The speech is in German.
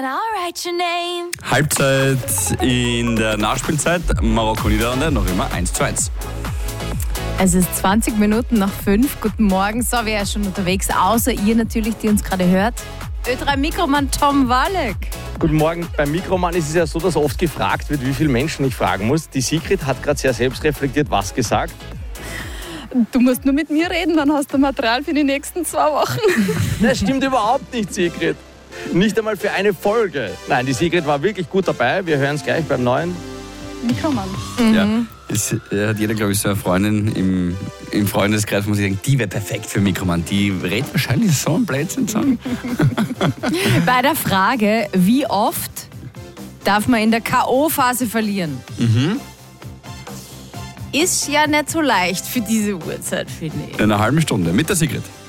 Halbzeit in der Nachspielzeit. Marokko-Niederlande noch immer 1:1. Es ist 20 Minuten nach 5. Guten Morgen. So, wer ist schon unterwegs? Außer ihr natürlich, die uns gerade hört. Ö3-Mikromann Tom Walek. Guten Morgen. Beim Mikromann ist es ja so, dass oft gefragt wird, wie viele Menschen ich fragen muss. Die Sigrid hat gerade sehr selbstreflektiert was gesagt. Du musst nur mit mir reden, dann hast du Material für die nächsten 2 Wochen. Das stimmt überhaupt nicht, Sigrid. Nicht einmal für eine Folge. Nein, die Sigrid war wirklich gut dabei. Wir hören es gleich beim neuen Mikromann. Ja, es hat jeder, glaube ich, so eine Freundin im Freundeskreis, wo man sich denkt, die wäre perfekt für Mikromann. Die redet wahrscheinlich so ein Blödsinn zusammen. Bei der Frage, wie oft darf man in der K.O.-Phase verlieren? Ist ja nicht so leicht für diese Uhrzeit, finde ich. In einer halben Stunde mit der Sigrid.